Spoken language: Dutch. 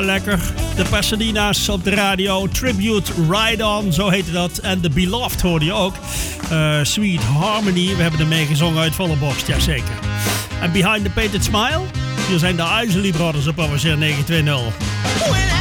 lekker. De Pasadena's op de radio. Tribute Ride On, zo heette dat. En The Beloved hoorde je ook. Sweet Harmony, we hebben ermee gezongen uit volle borst, jazeker. En Behind the Painted Smile, hier zijn de Isley Brothers op OSR 920.